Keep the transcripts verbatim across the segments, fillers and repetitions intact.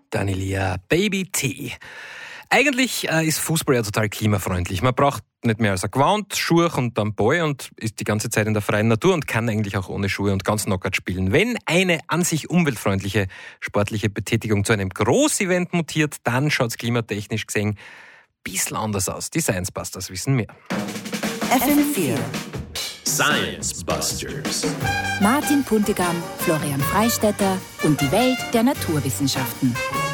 Danilia, Baby T. Eigentlich äh, ist Fußball ja total klimafreundlich. Man braucht nicht mehr als ein Gewand, Schuhe und dann Ball und ist die ganze Zeit in der freien Natur und kann eigentlich auch ohne Schuhe und ganz knockert spielen. Wenn eine an sich umweltfreundliche sportliche Betätigung zu einem Großevent mutiert, dann schaut es klimatechnisch gesehen ein bisschen anders aus. Die Science Busters wissen mehr. F M vier Science Busters. Martin Puntigam, Florian Freistetter und die Welt der Naturwissenschaften.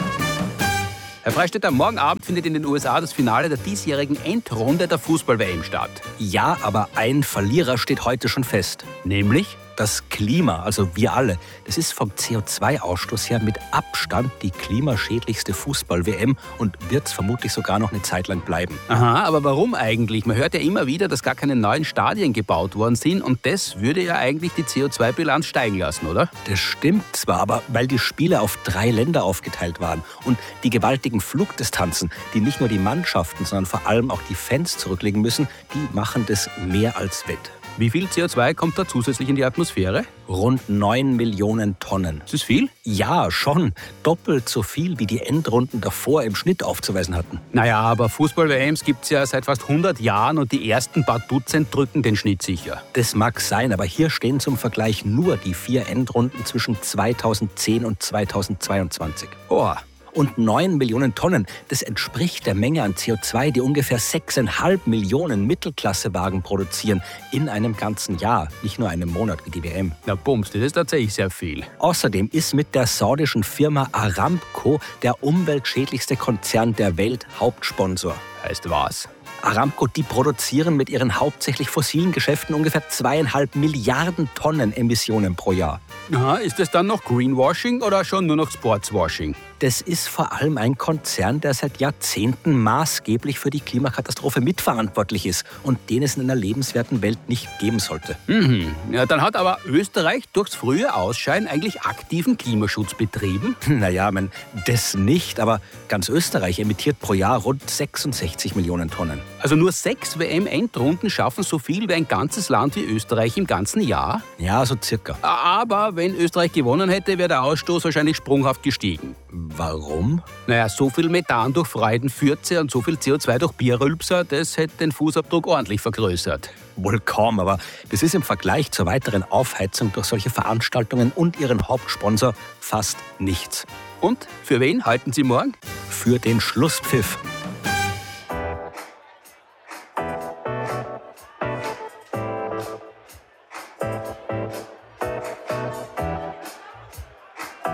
Herr Freistetter, morgen Abend findet in den U S A das Finale der diesjährigen Endrunde der Fußball-W M statt. Ja, aber ein Verlierer steht heute schon fest. Nämlich? Das Klima, also wir alle. Das ist vom C O zwei Ausstoß her mit Abstand die klimaschädlichste Fußball-W M und wird es vermutlich sogar noch eine Zeit lang bleiben. Aha, aber warum eigentlich? Man hört ja immer wieder, dass gar keine neuen Stadien gebaut worden sind und das würde ja eigentlich die C O zwei Bilanz steigen lassen, oder? Das stimmt zwar, aber weil die Spiele auf drei Länder aufgeteilt waren und die gewaltigen Flugdistanzen, die nicht nur die Mannschaften, sondern vor allem auch die Fans zurücklegen müssen, die machen das mehr als wett. Wie viel C O zwei kommt da zusätzlich in die Atmosphäre? Rund neun Millionen Tonnen. Ist das viel? Ja, schon. Doppelt so viel, wie die Endrunden davor im Schnitt aufzuweisen hatten. Naja, aber Fußball-W Ms gibt es ja seit fast hundert Jahren und die ersten paar Dutzend drücken den Schnitt sicher. Das mag sein, aber hier stehen zum Vergleich nur die vier Endrunden zwischen zweitausendzehn und zweitausendzweiundzwanzig. Oh. Und neun Millionen Tonnen, das entspricht der Menge an C O zwei, die ungefähr sechs Komma fünf Millionen Mittelklassewagen produzieren in einem ganzen Jahr, nicht nur einem Monat wie die W M. Na bums, das ist tatsächlich sehr viel. Außerdem ist mit der saudischen Firma Aramco der umweltschädlichste Konzern der Welt Hauptsponsor. Heißt was? Aramco, die produzieren mit ihren hauptsächlich fossilen Geschäften ungefähr zweieinhalb Milliarden Tonnen Emissionen pro Jahr. Aha, ist das dann noch Greenwashing oder schon nur noch Sportswashing? Das ist vor allem ein Konzern, der seit Jahrzehnten maßgeblich für die Klimakatastrophe mitverantwortlich ist und den es in einer lebenswerten Welt nicht geben sollte. Mhm. Ja, dann hat aber Österreich durchs frühe Ausscheiden eigentlich aktiven Klimaschutz betrieben? Naja, man, das nicht, aber ganz Österreich emittiert pro Jahr rund sechsundsechzig Millionen Tonnen. Also nur sechs W M-Endrunden schaffen so viel wie ein ganzes Land wie Österreich im ganzen Jahr? Ja, so circa. Aber wenn Österreich gewonnen hätte, wäre der Ausstoß wahrscheinlich sprunghaft gestiegen. Warum? Naja, so viel Methan durch Freudenfürze und so viel C O zwei durch Bierrülpser, das hätte den Fußabdruck ordentlich vergrößert. Wohl kaum, aber das ist im Vergleich zur weiteren Aufheizung durch solche Veranstaltungen und ihren Hauptsponsor fast nichts. Und für wen halten Sie morgen? Für den Schlusspfiff.